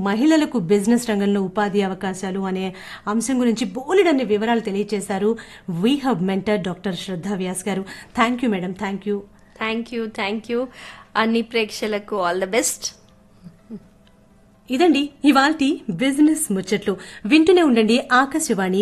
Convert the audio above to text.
మహిళలకు బిజినెస్ రంగంలో ఉపాధి అవకాశాలు అనే అంశం గురించి బోలెడన్ని వివరాలు తెలియజేశారు వి హబ్ మెంటర్ డాక్టర్ శ్రద్ధా వ్యాస్ గారు. Thank you madam. Thank you. Thank you అన్ని ప్రేక్షకులకు ఆల్ ద బెస్ట్. ఇదండి ఇవాల్టి బిజినెస్ ముచ్చట్లు. వింటూనే ఉండండి ఆకాశవాణి